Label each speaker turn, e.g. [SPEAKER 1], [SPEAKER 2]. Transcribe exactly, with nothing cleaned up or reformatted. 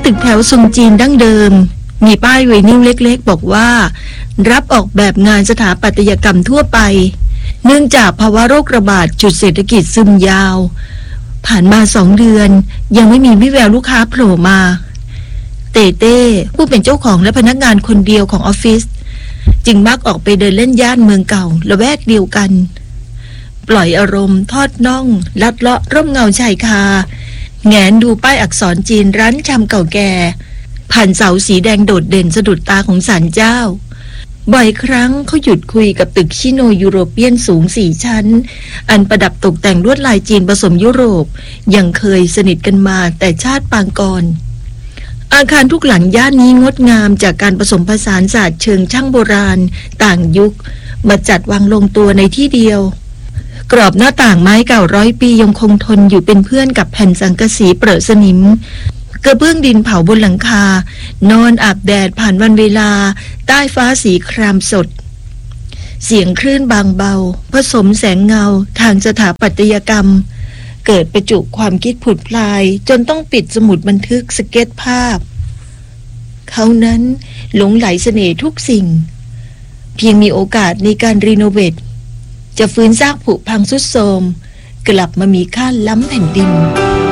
[SPEAKER 1] ตึกแถวทรงจีนดั้งเดิมมีป้ายไวนิลเล็กๆบอกว่ารับออกแบบงานสถาปัตยกรรมทั่วไปเนื่องจากภาวะโรคระบาดจุดเศรษฐกิจซึมยาวผ่านมาสองเดือนยังไม่มีวิแววลูกค้าโผล่มาเต้เต้ผู้เป็นเจ้าของและพนักงานคนเดียวของออฟฟิศจึงมักออกไปเดินเล่นย่านเมืองเก่าละแวกเดียวกันปล่อยอารมณ์ทอดน่องลัดเลาะร่มเงาชายคาแงนดูป้ายอักษรจีนร้านชำเก่าแก่ผ่านเสาสีแดงโดดเด่นสะดุดตาของศาลเจ้าบ่อยครั้งเขาหยุดคุยกับตึกชิโนยูโรเปียนสูงสี่ชั้นอันประดับตกแต่งลวดลายจีนผสมยุโรปยังเคยสนิทกันมาแต่ชาติปางก่อนอาคารทุกหลังย่านนี้งดงามจากการผสมผสานศาสตร์เชิงช่างโบราณต่างยุคมาจัดวางลงตัวในที่เดียวกรอบหน้าต่างไม้เก่าร้อยปียังคงทนอยู่เป็นเพื่อนกับแผ่นสังกะสีเปรอะสนิมกระเบื้องดินเผาบนหลังคานอนอาบแดดผ่านวันเวลาใต้ฟ้าสีครามสดเสียงคลื่นบางเบาผสมแสงเงาทางสถาปัตยกรรมเกิดประจุความคิดผุดพลายจนต้องปิดสมุดบันทึกสเก็ตภาพเขานั้นหลงไหลเสน่ห์ทุกสิ่งเพียงมีโอกาสในการรีโนเวทจะฟื้นซากผุพังทรุดโทรมกลับมามีค่าล้ำแผ่นดิน